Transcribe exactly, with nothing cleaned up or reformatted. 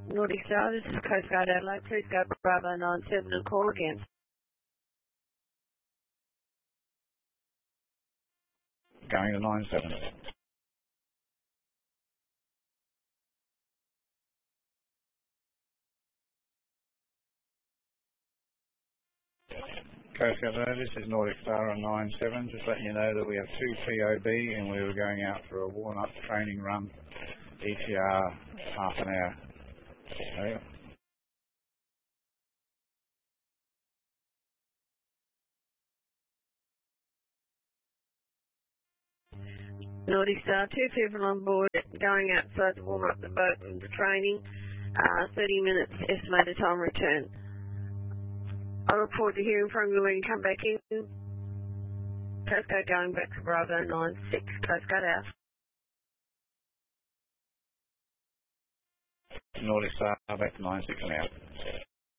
Nordic Star, this is Coast Guard Adelaide. Please go Bravo nine seven and call again. Going to nine seven. Coast Guard Adelaide, this is Nordic Star on nine seven. Just letting you know that we have two P O B and we were going out for a warm-up training run. E T R half an hour. Okay. Nordic Star, two people on board going outside to warm up the boat and the training. Uh, thirty minutes estimated time return. I look forward to hearing from you when you come back in. Coast Guard going back to Bravo nine six. Coast Guard out. Nordic Star back to nine six and out.